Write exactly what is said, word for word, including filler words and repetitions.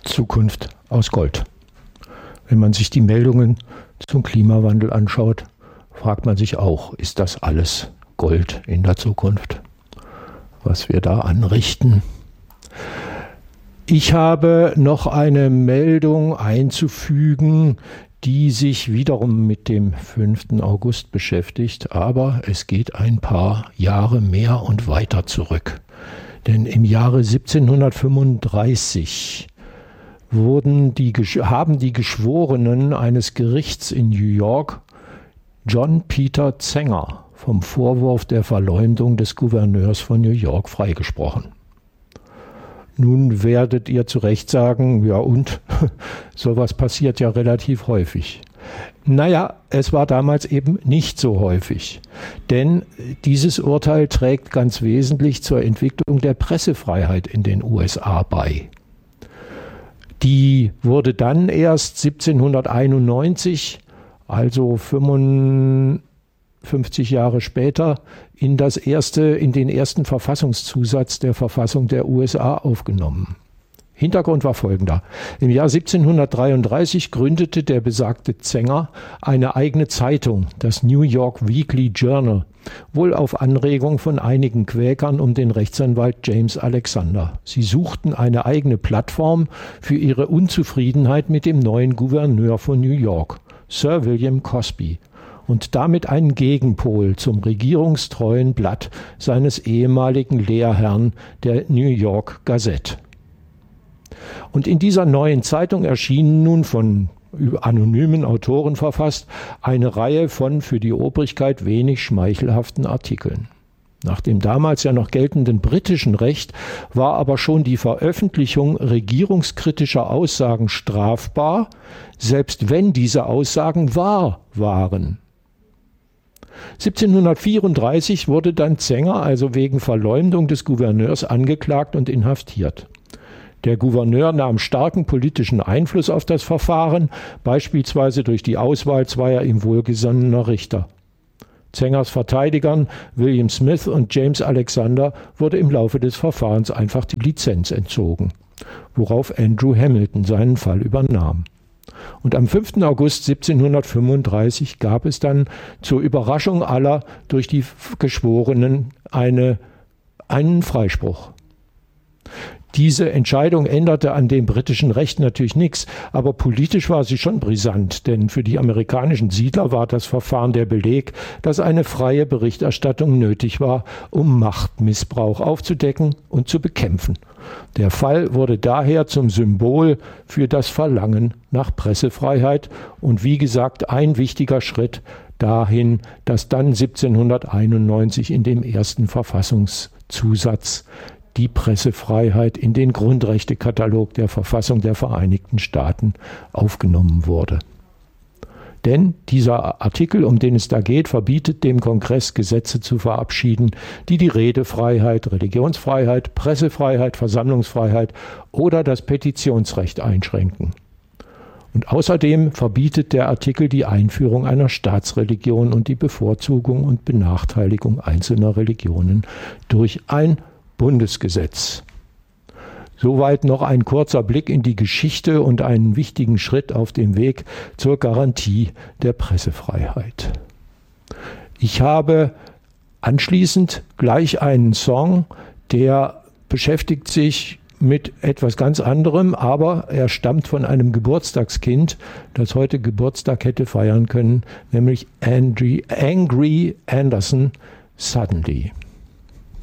Zukunft aus Gold. Wenn man sich die Meldungen zum Klimawandel anschaut, fragt man sich auch, ist das alles Gold in der Zukunft, was wir da anrichten? Ich habe noch eine Meldung einzufügen, die sich wiederum mit dem fünften August beschäftigt, aber es geht ein paar Jahre mehr und weiter zurück. Denn im Jahre siebzehnhundertfünfunddreißig wurden die, haben die Geschworenen eines Gerichts in New York John Peter Zenger vom Vorwurf der Verleumdung des Gouverneurs von New York freigesprochen. Nun werdet ihr zu Recht sagen, ja und, sowas passiert ja relativ häufig. Naja, es war damals eben nicht so häufig, denn dieses Urteil trägt ganz wesentlich zur Entwicklung der Pressefreiheit in den U S A bei. Die wurde dann erst siebzehnhunderteinundneunzig, also fünfundfünfzig Jahre später, in das erste, in den ersten Verfassungszusatz der Verfassung der U S A aufgenommen. Hintergrund war folgender. Im Jahr siebzehnhundertdreiunddreißig gründete der besagte Zenger eine eigene Zeitung, das New York Weekly Journal, wohl auf Anregung von einigen Quäkern um den Rechtsanwalt James Alexander. Sie suchten eine eigene Plattform für ihre Unzufriedenheit mit dem neuen Gouverneur von New York, Sir William Cosby, und damit einen Gegenpol zum regierungstreuen Blatt seines ehemaligen Lehrherrn, der New York Gazette. Und in dieser neuen Zeitung erschienen nun von anonymen Autoren verfasst eine Reihe von für die Obrigkeit wenig schmeichelhaften Artikeln. Nach dem damals ja noch geltenden britischen Recht war aber schon die Veröffentlichung regierungskritischer Aussagen strafbar, selbst wenn diese Aussagen wahr waren. siebzehnhundertvierunddreißig wurde dann Zenger also wegen Verleumdung des Gouverneurs angeklagt und inhaftiert. Der Gouverneur nahm starken politischen Einfluss auf das Verfahren, beispielsweise durch die Auswahl zweier ihm wohlgesonnener Richter. Zengers Verteidigern William Smith und James Alexander wurde im Laufe des Verfahrens einfach die Lizenz entzogen, worauf Andrew Hamilton seinen Fall übernahm. Und am fünften August siebzehnhundertfünfunddreißig gab es dann zur Überraschung aller durch die Geschworenen eine, einen Freispruch. Diese Entscheidung änderte an dem britischen Recht natürlich nichts, aber politisch war sie schon brisant, denn für die amerikanischen Siedler war das Verfahren der Beleg, dass eine freie Berichterstattung nötig war, um Machtmissbrauch aufzudecken und zu bekämpfen. Der Fall wurde daher zum Symbol für das Verlangen nach Pressefreiheit und wie gesagt ein wichtiger Schritt dahin, dass dann siebzehnhunderteinundneunzig in dem ersten Verfassungszusatz die Pressefreiheit in den Grundrechtekatalog der Verfassung der Vereinigten Staaten aufgenommen wurde. Denn dieser Artikel, um den es da geht, verbietet dem Kongress Gesetze zu verabschieden, die die Redefreiheit, Religionsfreiheit, Pressefreiheit, Versammlungsfreiheit oder das Petitionsrecht einschränken. Und außerdem verbietet der Artikel die Einführung einer Staatsreligion und die Bevorzugung und Benachteiligung einzelner Religionen durch ein Bundesgesetz. Soweit noch ein kurzer Blick in die Geschichte und einen wichtigen Schritt auf dem Weg zur Garantie der Pressefreiheit. Ich habe anschließend gleich einen Song, der beschäftigt sich mit etwas ganz anderem, aber er stammt von einem Geburtstagskind, das heute Geburtstag hätte feiern können, nämlich Angry, Angry Anderson, Suddenly.